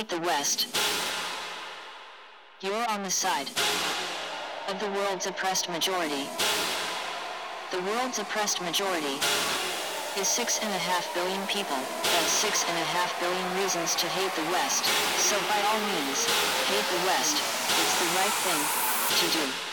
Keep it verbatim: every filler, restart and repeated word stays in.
the West. You're on the side of the world's oppressed majority. The world's oppressed majority is six and a half billion people. That's six and a half billion reasons to hate the West. So by all means, hate the West. It's the right thing to do.